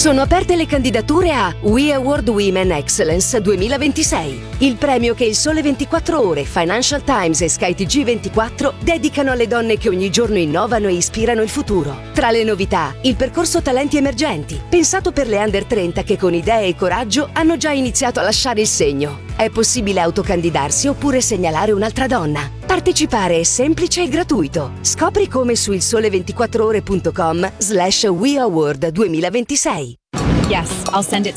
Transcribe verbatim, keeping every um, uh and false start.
Sono aperte le candidature a We Award Women Excellence duemilaventisei, il premio che il Sole ventiquattro Ore, Financial Times e Sky T G ventiquattro dedicano alle donne che ogni giorno innovano e ispirano il futuro. Tra le novità, il percorso Talenti Emergenti, pensato per le under trenta che con idee e coraggio hanno già iniziato a lasciare il segno. È possibile autocandidarsi oppure segnalare un'altra donna. Partecipare è semplice e gratuito. Scopri come su il sole ventiquattro ore punto com slash we award duemilaventisei. Yes, I'll send it